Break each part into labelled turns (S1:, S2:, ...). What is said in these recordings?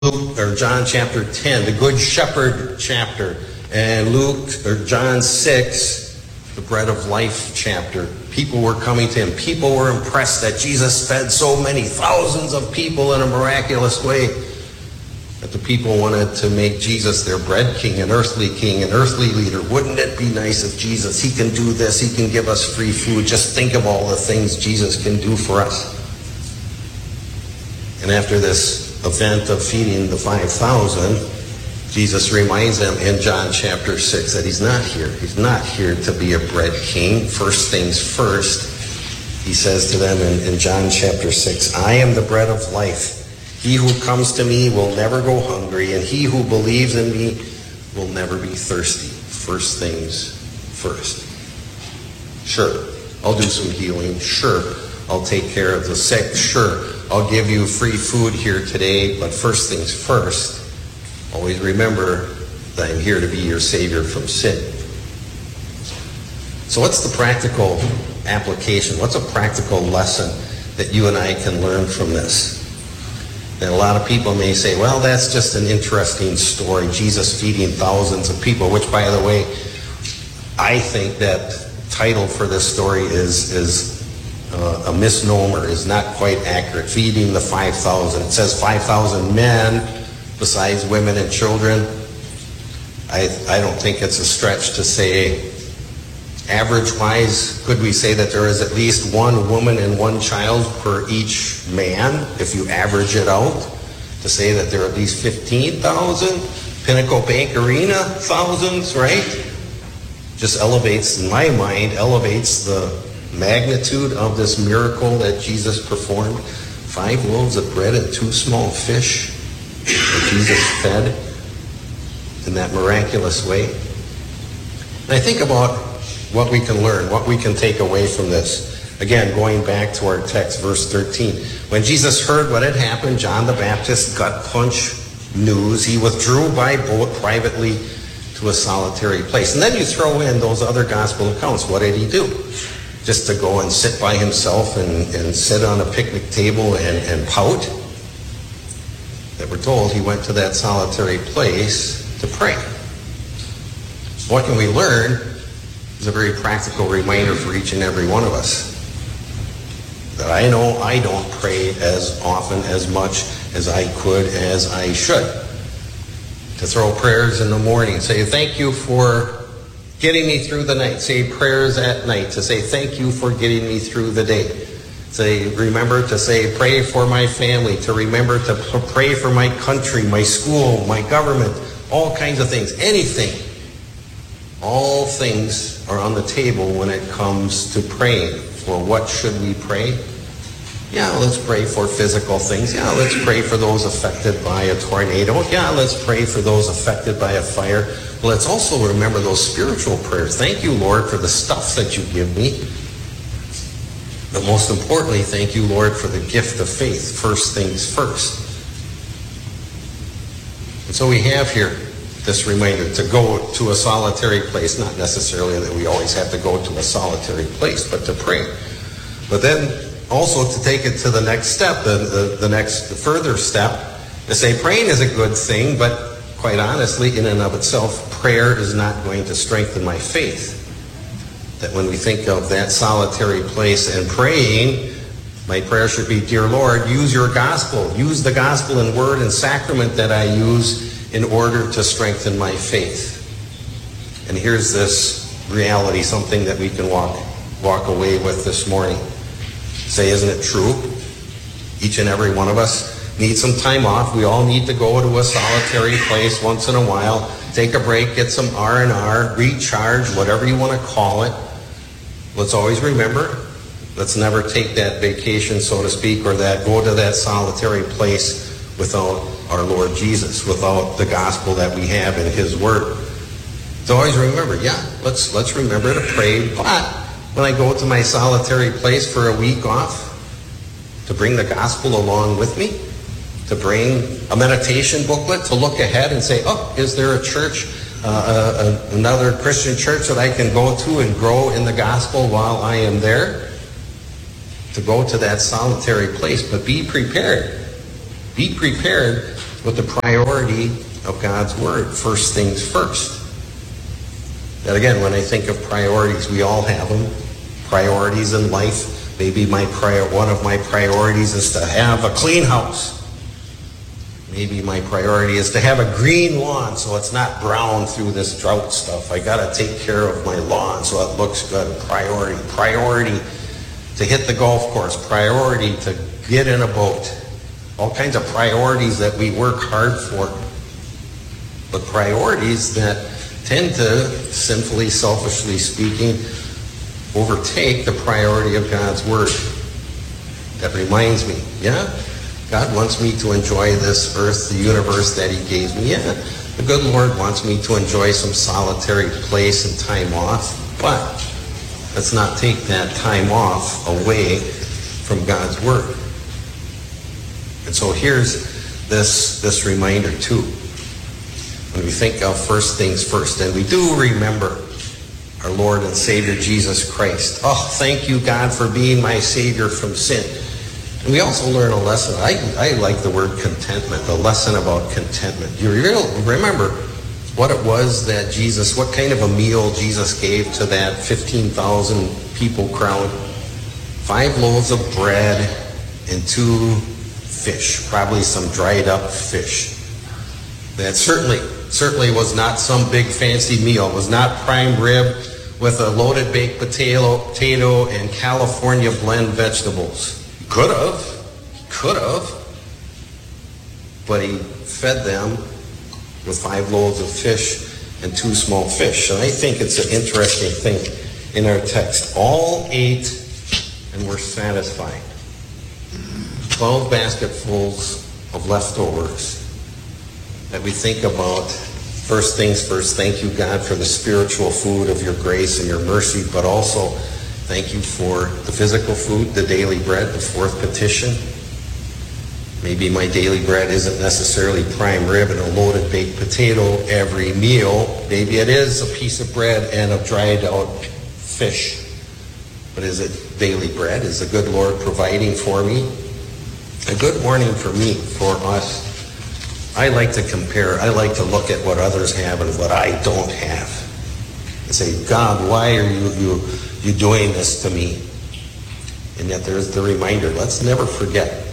S1: Luke or John chapter 10, the Good Shepherd chapter, and Luke or John 6, the Bread of Life chapter. People were coming to him. People were impressed that Jesus fed so many thousands of people in a miraculous way that the people wanted to make Jesus their bread king, an earthly leader. Wouldn't it be nice if Jesus, he can do this, he can give us free food. Just think of all the things Jesus can do for us. And after this event of feeding the 5,000, Jesus reminds them in John chapter 6 that he's not here. He's not here to be a bread king. First things first, he says to them in John chapter 6, I am the bread of life. He who comes to me will never go hungry, and he who believes in me will never be thirsty. First things first. Sure, I'll do some healing. Sure, I'll take care of the sick. Sure, I'll give you free food here today, but first things first, always remember that I'm here to be your Savior from sin. So what's the practical application? What's a practical lesson that you and I can learn from this? And a lot of people may say, well, that's just an interesting story, Jesus feeding thousands of people, which, by the way, I think that title for this story is a misnomer, is not quite accurate. Feeding the 5,000. It says 5,000 men besides women and children. I don't think it's a stretch to say, average-wise, could we say that there is at least one woman and one child per each man, if you average it out? To say that there are at least 15,000? Pinnacle Bank Arena, thousands, right? Just elevates, in my mind, elevates the magnitude of this miracle that Jesus performed. 5 loaves of bread and 2 small fish that Jesus fed in that miraculous way. And I think about what we can learn, what we can take away from this. Again, going back to our text, verse 13. When Jesus heard what had happened, John the Baptist gut punch news, he withdrew by boat privately to a solitary place. And then you throw in those other gospel accounts. What did he do? Just to go and sit by himself and sit on a picnic table and pout? That we're told he went to that solitary place to pray. What can we learn is a very practical reminder for each and every one of us. That I know I don't pray as often, as much as I could, as I should. To throw prayers in the morning, say thank you for getting me through the night. Say prayers at night to say thank you for getting me through the day. Say, remember to say pray for my family, to remember to pray for my country, my school, my government, all kinds of things, anything. All things are on the table when it comes to praying. For what should we pray? Yeah, let's pray for physical things. Yeah, let's pray for those affected by a tornado. Yeah, let's pray for those affected by a fire. But let's also remember those spiritual prayers. Thank you, Lord, for the stuff that you give me. But most importantly, thank you, Lord, for the gift of faith. First things first. And so we have here this reminder to go to a solitary place. Not necessarily that we always have to go to a solitary place, but to pray. But then also to take it to the next step, the next further step, to say praying is a good thing, but quite honestly, in and of itself, prayer is not going to strengthen my faith. That when we think of that solitary place and praying, my prayer should be, dear Lord, use your gospel. Use the gospel and word and sacrament that I use in order to strengthen my faith. And here's this reality, something that we can walk away with this morning. Say, isn't it true? Each and every one of us need some time off. We all need to go to a solitary place once in a while, take a break, get some R&R, recharge, whatever you want to call it. Let's always remember, let's never take that vacation, so to speak, or that go to that solitary place without our Lord Jesus, without the gospel that we have in his word. So always remember, let's remember to pray, but when I go to my solitary place for a week off, to bring the gospel along with me, to bring a meditation booklet, to look ahead and say, oh, is there a church, another Christian church that I can go to and grow in the gospel while I am there? To go to that solitary place, but be prepared. Be prepared with the priority of God's Word. First things first. And again, when I think of priorities, we all have them. Priorities in life. Maybe one of my priorities is to have a clean house. Maybe my priority is to have a green lawn so it's not brown through this drought stuff. I got to take care of my lawn so it looks good. Priority to hit the golf course. Priority to get in a boat. All kinds of priorities that we work hard for. But priorities that tend to, sinfully, selfishly speaking, overtake the priority of God's Word. That reminds me, God wants me to enjoy this earth, the universe that He gave me. The good Lord wants me to enjoy some solitary place and time off, but let's not take that time off away from God's Word. And so here's this reminder too. When we think of first things first, and we do remember our Lord and Savior Jesus Christ. Oh, thank you, God, for being my Savior from sin. And we also learn a lesson. I like the word contentment, the lesson about contentment. You remember what it was that what kind of a meal Jesus gave to that 15,000 people crowd? 5 loaves of bread and 2 fish, probably some dried up fish. That certainly was not some big fancy meal. It was not prime rib with a loaded baked potato and California blend vegetables. Could have, but He fed them with 5 loaves of fish and 2 small fish. And I think it's an interesting thing in our text. All ate and were satisfied. 12 basketfuls of leftovers that we think about. First things first, thank you, God, for the spiritual food of your grace and your mercy, but also thank you for the physical food, the daily bread, the 4th petition. Maybe my daily bread isn't necessarily prime rib and a loaded baked potato every meal. Maybe it is a piece of bread and a dried out fish. But is it daily bread? Is the good Lord providing for me? A good warning for me, for us. I like to compare. I like to look at what others have and what I don't have. And say, God, why are you doing this to me? And yet there's the reminder. Let's never forget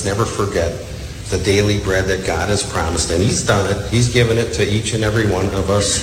S1: the daily bread that God has promised. And He's done it. He's given it to each and every one of us.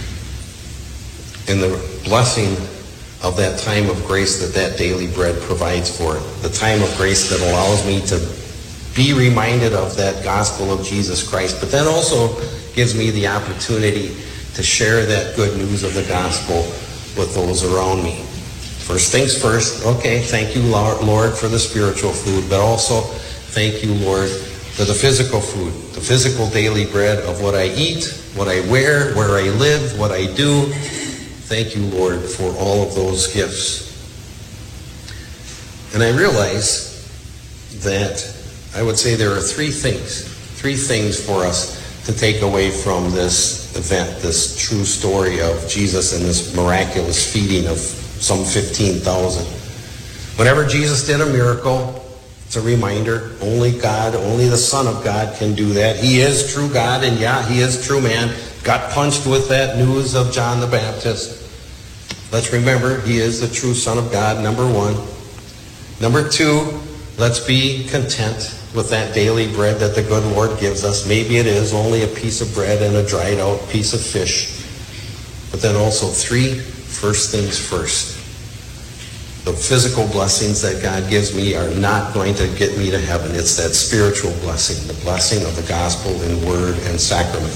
S1: And the blessing of that time of grace that daily bread provides for it. The time of grace that allows me to be reminded of that gospel of Jesus Christ, but then also gives me the opportunity to share that good news of the gospel with those around me. First things first, okay, thank you, Lord, for the spiritual food, but also thank you, Lord, for the physical food, the physical daily bread of what I eat, what I wear, where I live, what I do. Thank you, Lord, for all of those gifts. And I realize that I would say there are three things for us to take away from this event, this true story of Jesus and this miraculous feeding of some 15,000. Whenever Jesus did a miracle, it's a reminder, only God, only the Son of God can do that. He is true God, and He is true man. Got punched with that news of John the Baptist. Let's remember, He is the true Son of God, number 1. Number 2, let's be content with that daily bread that the good Lord gives us. Maybe it is only a piece of bread and a dried out piece of fish. But then also 3, first things first. The physical blessings that God gives me are not going to get me to heaven. It's that spiritual blessing, the blessing of the gospel in word and sacrament.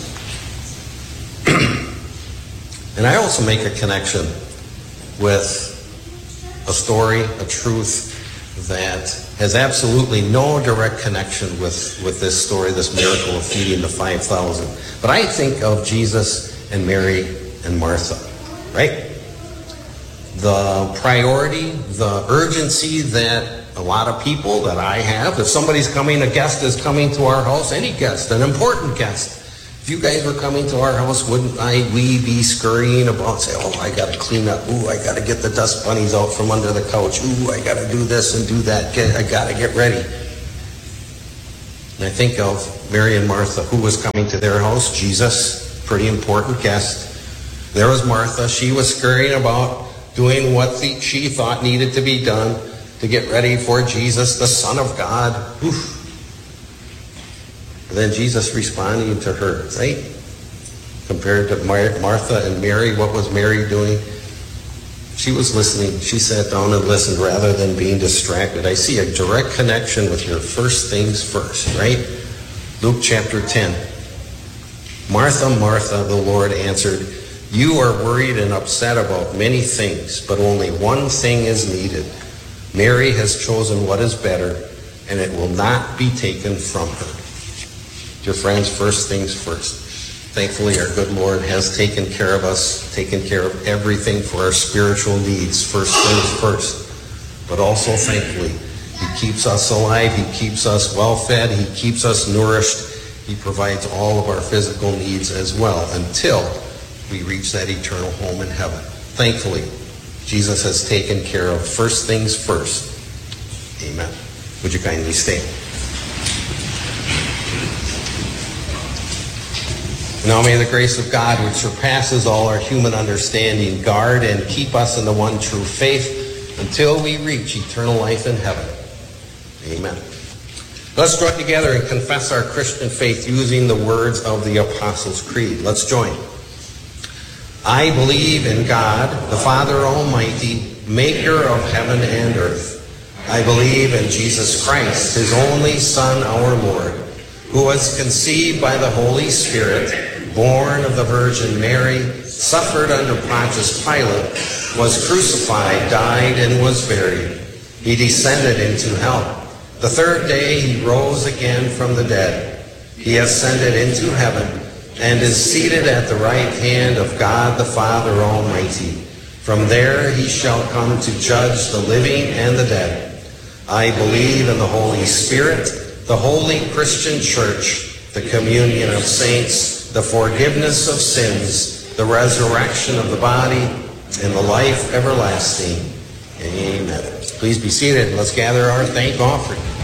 S1: And I also make a connection with a story, a truth that has absolutely no direct connection with this story, this miracle of feeding the 5,000. But I think of Jesus and Mary and Martha, right? The priority, the urgency that a lot of people, that I have, if somebody's coming, a guest is coming to our house, any guest, an important guest. If you guys were coming to our house, wouldn't we be scurrying about, say, oh, I got to clean up. Ooh, I got to get the dust bunnies out from under the couch. Ooh, I got to do this and do that. I got to get ready. And I think of Mary and Martha, who was coming to their house. Jesus, pretty important guest. There was Martha. She was scurrying about, doing what she thought needed to be done to get ready for Jesus, the Son of God. Oof. And then Jesus responding to her, right? Compared to Martha and Mary, what was Mary doing? She was listening. She sat down and listened rather than being distracted. I see a direct connection with your first things first, right? Luke chapter 10. Martha, Martha, the Lord answered, you are worried and upset about many things, but only one thing is needed. Mary has chosen what is better, and it will not be taken from her. Dear friends, first things first. Thankfully, our good Lord has taken care of us, taken care of everything for our spiritual needs, first things first. But also, thankfully, He keeps us alive, He keeps us well-fed, He keeps us nourished. He provides all of our physical needs as well until we reach that eternal home in heaven. Thankfully, Jesus has taken care of first things first. Amen. Would you kindly stand? Now may the grace of God, which surpasses all our human understanding, guard and keep us in the one true faith until we reach eternal life in heaven. Amen. Let's join together and confess our Christian faith using the words of the Apostles' Creed. Let's join. I believe in God, the Father Almighty, maker of heaven and earth. I believe in Jesus Christ, His only Son, our Lord, who was conceived by the Holy Spirit, born of the Virgin Mary, suffered under Pontius Pilate, was crucified, died, and was buried. He descended into hell. The third day He rose again from the dead. He ascended into heaven and is seated at the right hand of God the Father Almighty. From there He shall come to judge the living and the dead. I believe in the Holy Spirit, the holy Christian Church, the communion of saints, the forgiveness of sins, the resurrection of the body, and the life everlasting. Amen. Please be seated. Let's gather our thank offering.